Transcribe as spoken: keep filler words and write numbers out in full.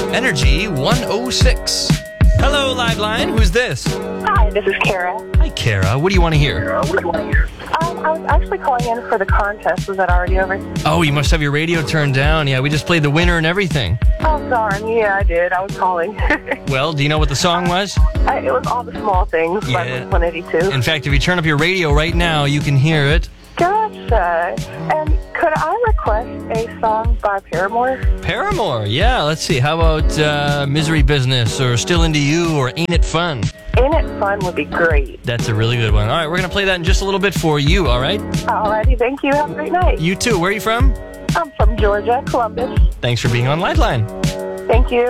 Energy one oh six. Hello, Liveline. Who's this? Hi, this is Kara. Hi, Kara. What do you want to hear? Um, I was actually calling in for the contest. Was that already over? Oh, you must have your radio turned down. Yeah, we just played the winner and everything. Oh, darn. Yeah, I did. I was calling. Well, do you know what the song was? I, it was All the Small Things by Yeah. one eighty-two. In fact, if you turn up your radio right now, you can hear it. Gotcha. And could I request a song by Paramore? Paramore, yeah. Let's see. How about uh, Misery Business or Still Into You or Ain't It Fun? Ain't It Fun would be great. That's a really good one. All right, we're going to play that in just a little bit for you, all right? Alrighty, thank you. Have a great night. You too. Where are you from? I'm from Georgia, Columbus. Thanks for being on Liveline. Thank you.